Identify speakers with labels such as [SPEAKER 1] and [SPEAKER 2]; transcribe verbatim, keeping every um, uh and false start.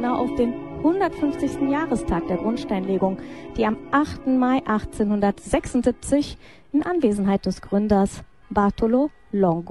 [SPEAKER 1] genau auf den hundertfünfzigsten Jahrestag der Grundsteinlegung, die am achten Mai achtzehnhundertsechsundsiebzig in Anwesenheit des Gründers Bartolo Longo